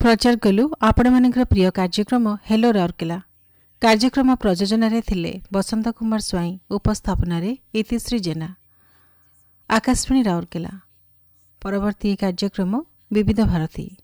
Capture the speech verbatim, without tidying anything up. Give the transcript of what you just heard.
प्रचार कलु आपण मानकर प्रिय कार्यक्रम हेलो राउरकेला। कार्यक्रम प्रयोजन थिले बसंत कुमार स्वाई, उपस्थापन इतिश्री जेना। आकाशवाणी राउरकेला। परवर्ती कार्यक्रम विविध भारती।